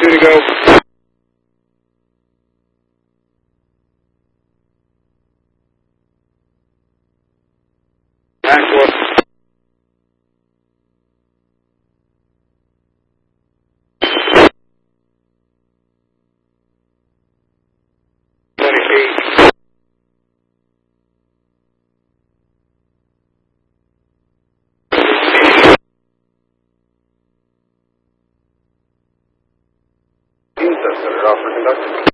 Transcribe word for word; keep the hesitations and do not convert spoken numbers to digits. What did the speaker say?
two to go. Nine four. Twenty feet. Set it off for conductor.